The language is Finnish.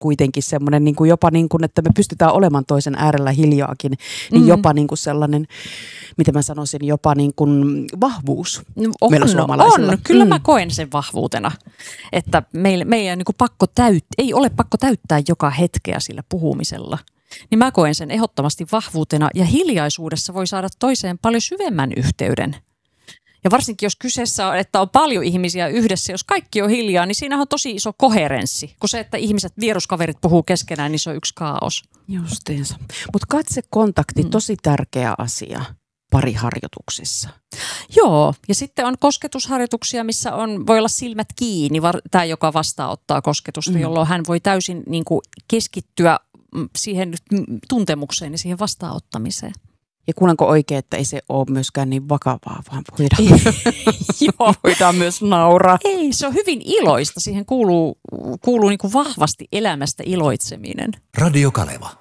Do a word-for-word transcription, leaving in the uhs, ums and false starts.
kuitenkin semmoinen niin kuin jopa niin kuin, että me pystytään olemaan toisen äärellä hiljaakin, niin Mm. jopa niin kuin sellainen, miten mä sanoisin, jopa niin kuin vahvuus On, meillä suomalaisilla. on. Kyllä Mm. mä koen sen vahvuutena, että meillä, meidän niin kuin pakko täyt, ei ole pakko täyttää joka hetkeä sillä puhumisella. Niin mä koen sen ehdottomasti vahvuutena ja hiljaisuudessa voi saada toiseen paljon syvemmän yhteyden. Ja varsinkin jos kyseessä on, että on paljon ihmisiä yhdessä, jos kaikki on hiljaa, niin siinä on tosi iso koherenssi. Kun se, että ihmiset, vieruskaverit puhuu keskenään, niin se on yksi kaos. Justiinsa. Mutta katsekontakti, Mm. tosi tärkeä asia pariharjoituksissa. Joo, ja sitten on kosketusharjoituksia, missä on, voi olla silmät kiinni, tämä joka vastaanottaa kosketusta, Mm. jolloin hän voi täysin niin kuin, keskittyä siihen tuntemukseen ja siihen vastaanottamiseen. Ja kuulenko oikein, että ei se ole myöskään niin vakavaa, vaan voidaan, Joo. voidaan myös nauraa. Ei, se on hyvin iloista. Siihen kuuluu, kuuluu niin kuin vahvasti elämästä iloitseminen. Radio Kaleva.